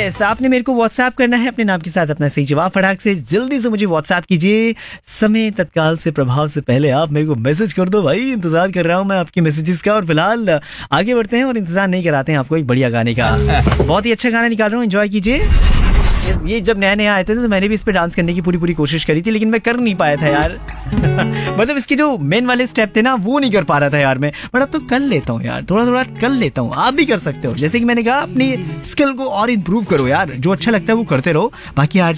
Yes, आपने मेरे को व्हाट्सएप करना है अपने नाम के साथ अपना सही जवाब फटाक से जल्दी से मुझे व्हाट्सएप कीजिए। समय तत्काल से प्रभाव से पहले आप मेरे को मैसेज कर दो भाई, इंतजार कर रहा हूँ मैं आपके मैसेजेस का। और फिलहाल आगे बढ़ते हैं और इंतजार नहीं कराते हैं आपको एक बढ़िया गाने का। बहुत ही अच्छा गाना निकाल रहा हूँ, एंजॉय कीजिए। ये जब नया नया आए थे तो मैंने भी इस पे डांस करने की पूरी कोशिश करी थी, लेकिन मैं कर नहीं पाया था यार। मतलब इसके जो मेन वाले स्टेप थे ना वो नहीं कर पा रहा था यार मैं, बट अब तो कर लेता हूँ यार, थोड़ा थोड़ा कर लेता हूँ। आप भी कर सकते हो, जैसे कि मैंने कहा अपनी स्किल को और इम्प्रूव करो यार, जो अच्छा लगता है वो करते रहो। बाकी आज